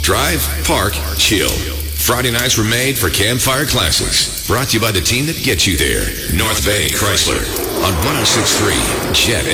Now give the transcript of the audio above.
Drive, park, chill. Friday nights were made for campfire classics. Brought to you by the team that gets you there. North Bay Chrysler on 106.3 Jet